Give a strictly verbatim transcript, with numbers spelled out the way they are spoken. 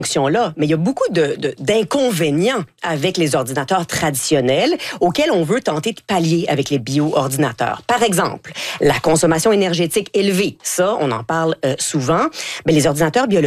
fonction-là, mais il y a beaucoup de, de, d'inconvénients avec les ordinateurs traditionnels auxquels on veut tenter de pallier avec les bio-ordinateurs. Par exemple, la consommation énergétique élevée, ça, on en parle euh, souvent, mais les ordinateurs biologiques